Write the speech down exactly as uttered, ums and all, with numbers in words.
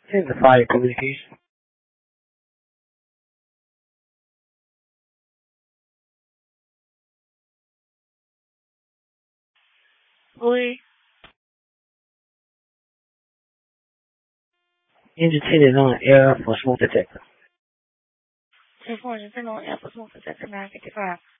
This is the fire communication. Oi. Indicated on air for smoke detector. ten four, just turn on Apple smoke detector nine fifty-five.